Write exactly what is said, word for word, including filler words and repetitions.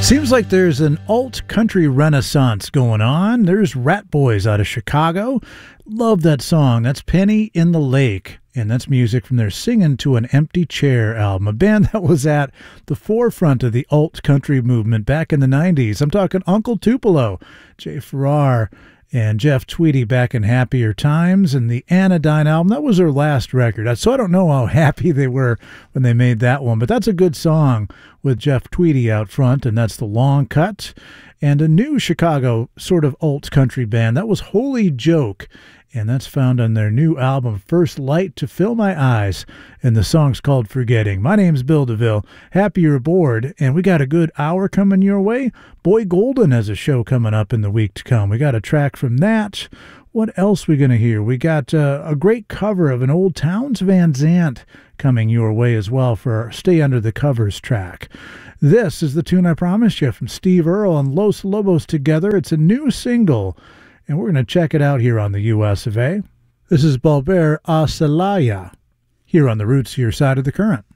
Seems like there's an alt country renaissance going on. There's Rat Boys out of Chicago. Love that song. That's Penny in the Lake. And that's music from their Singin' to an Empty Chair album, a band that was at the forefront of the alt country movement back in the nineties. I'm talking Uncle Tupelo, Jay Farrar, and Jeff Tweedy back in Happier Times, and the Anodyne album. That was their last record. So I don't know how happy they were when they made that one, but that's a good song with Jeff Tweedy out front, and that's The Long Cut. And a new Chicago sort of alt country band, that was Holy Joke, and that's found on their new album, First Light to Fill My Eyes, and the song's called Forgetting. My name's Bill DeVille. Happy you're aboard, and we got a good hour coming your way. Boy Golden has a show coming up in the week to come. We got a track from that. What else we going to hear? We got uh, a great cover of an old Townes Van Zandt coming your way as well for our Stay Under the Covers track. This is the tune I promised you from Steve Earle and Los Lobos together. It's a new single, and we're going to check it out here on the U S of A. This is Balber a Celaya here on the Roots, your side of the current.